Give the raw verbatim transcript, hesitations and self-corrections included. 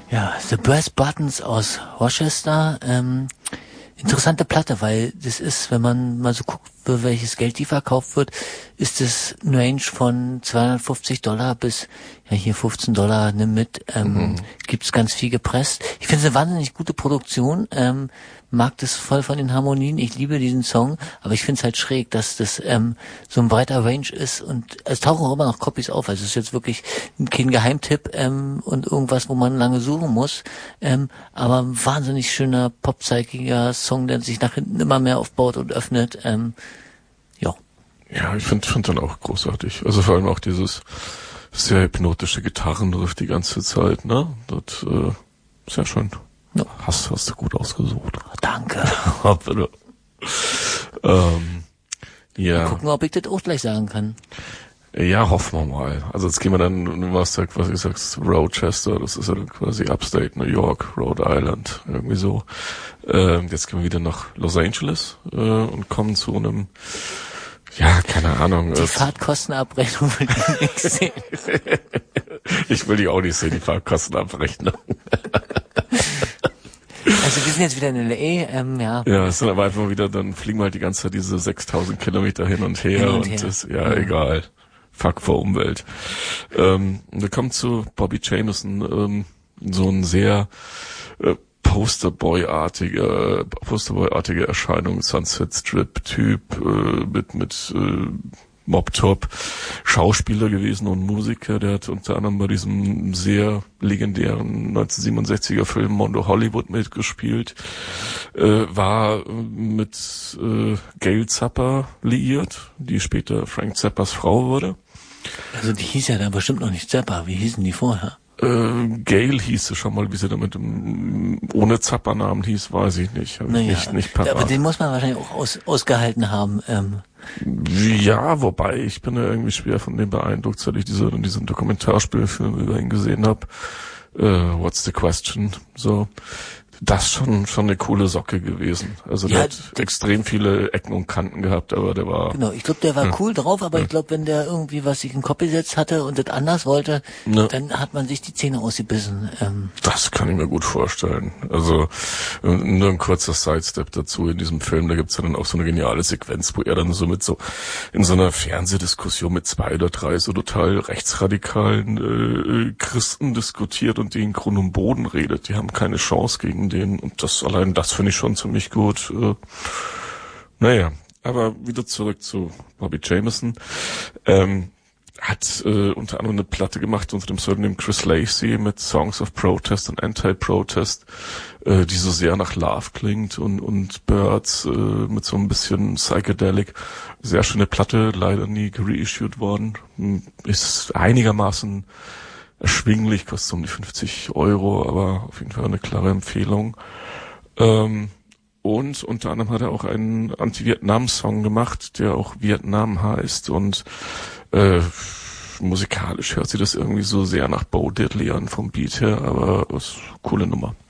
Ja, The Brass Buttons aus Rochester. Ähm, interessante Platte, weil das ist, wenn man mal so guckt, für welches Geld die verkauft wird, ist es ein Range von zweihundertfünfzig Dollar bis, ja hier fünfzehn Dollar, nimm mit, ähm, mhm. gibt's ganz viel gepresst. Ich finde es eine wahnsinnig gute Produktion, ähm, mag das voll von den Harmonien, ich liebe diesen Song, aber ich finde es halt schräg, dass das ähm, so ein breiter Range ist und es tauchen auch immer noch Copies auf, also es ist jetzt wirklich kein Geheimtipp ähm, und irgendwas, wo man lange suchen muss, ähm, aber ein wahnsinnig schöner, popzeigiger Song, der sich nach hinten immer mehr aufbaut und öffnet, ähm, ja. Ja, ich finde find dann auch großartig, also vor allem auch dieses sehr hypnotische Gitarrenriff die ganze Zeit, ne, das äh, sehr schön. Ja. Hast, hast du gut ausgesucht. Oh, danke. Bitte. ähm, ja. Mal gucken, ob ich das auch gleich sagen kann. Ja, hoffen wir mal. Also jetzt gehen wir dann, du warst ja quasi, sagst Rochester, das ist ja dann quasi Upstate New York, Rhode Island, irgendwie so. Ähm, jetzt gehen wir wieder nach Los Angeles äh, und kommen zu einem, ja, keine Ahnung. Die äh, Fahrtkostenabrechnung will ich nicht sehen. Ich will die auch nicht sehen, die Fahrtkostenabrechnung. Also wir sind jetzt wieder in L A, ähm, ja. Ja, es sind aber einfach wieder, dann fliegen wir halt die ganze Zeit diese sechstausend Kilometer hin und her hin und, und her. das, ja, ja, egal. Fuck vor Umwelt. Ähm, wir kommen zu Bobby Jameson, ähm, so ein sehr äh, Posterboy-artige, Posterboy-artige Erscheinung, Sunset Strip-Typ äh, mit mit äh, Mob-Top, Schauspieler gewesen und Musiker, der hat unter anderem bei diesem sehr legendären neunzehnhundertsiebenundsechziger Film Mondo Hollywood mitgespielt, äh, war mit äh, Gail Zappa liiert, die später Frank Zappas Frau wurde. Also die hieß ja dann bestimmt noch nicht Zappa, wie hießen die vorher? Äh, Gail hieß es schon mal, wie sie damit im, ohne Zappa-Namen hieß, weiß ich nicht. Naja, nicht, nicht parat. Aber den muss man wahrscheinlich auch aus, ausgehalten haben. Ähm. Ja, wobei, ich bin ja irgendwie schwer von dem beeindruckt, seit ich diese, diesen Dokumentarspielfilm über ihn gesehen habe. Äh, What's the Question? So. Das schon schon eine coole Socke gewesen. Also ja, der hat extrem viele Ecken und Kanten gehabt, aber der war... Genau, ich glaube, der war ja. cool drauf, aber ja. ich glaube, wenn der irgendwie was sich in den Kopf gesetzt hatte und das anders wollte, ja. dann hat man sich die Zähne ausgebissen. Ähm. Das kann ich mir gut vorstellen. Also nur ein kurzer Sidestep dazu in diesem Film, da gibt's ja dann auch so eine geniale Sequenz, wo er dann so mit so in so einer Fernsehdiskussion mit zwei oder drei so total rechtsradikalen äh, Christen diskutiert und die in Grund und Boden redet. Die haben keine Chance gegen den und das allein das finde ich schon ziemlich gut. Äh, naja, aber wieder zurück zu Bobby Jameson. Ähm, hat äh, unter anderem eine Platte gemacht unter dem Pseudonym Chris Lacey mit Songs of Protest und Anti-Protest, äh, die so sehr nach Love klingt und und Birds äh, mit so ein bisschen Psychedelic. Sehr schöne Platte, leider nie gereissued worden. Ist einigermaßen erschwinglich, kostet um die fünfzig Euro, aber auf jeden Fall eine klare Empfehlung. Ähm, und unter anderem hat er auch einen Anti-Vietnam-Song gemacht, der auch Vietnam heißt und äh, musikalisch hört sich das irgendwie so sehr nach Bo Diddley an vom Beat her, aber ist eine coole Nummer.